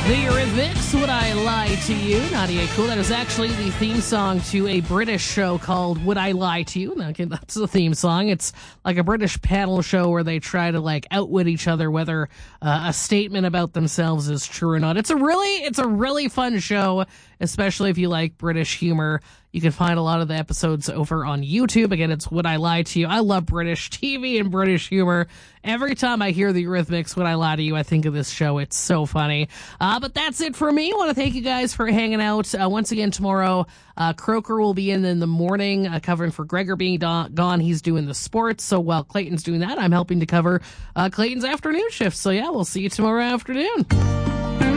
The Eurythmics, Would I Lie to You? 98 Cool. That is actually the theme song to a British show called Would I Lie to You? Okay, that's the theme song. It's like a British panel show where they try to outwit each other whether a statement about themselves is true or not. It's a really fun show, especially if you like British humor. You can find a lot of the episodes over on YouTube. Again, it's Would I Lie to You? I love British TV and British humor. Every time I hear the Eurythmics, Would I Lie to You, I think of this show. It's so funny. But that's it for me. I want to thank you guys for hanging out. Once again, tomorrow, Croker will be in the morning, covering for Gregor being gone. He's doing the sports. So while Clayton's doing that, I'm helping to cover Clayton's afternoon shift. So yeah, we'll see you tomorrow afternoon.